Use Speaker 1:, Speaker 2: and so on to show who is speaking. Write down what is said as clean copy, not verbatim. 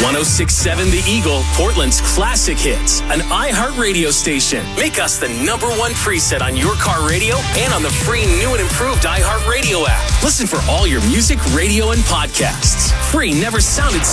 Speaker 1: 1067 The Eagle, Portland's classic hits, an iHeartRadio station. Make us the number one preset on your car radio and on the free new and improved iHeartRadio app. Listen for all your music, radio, and podcasts. Free never sounded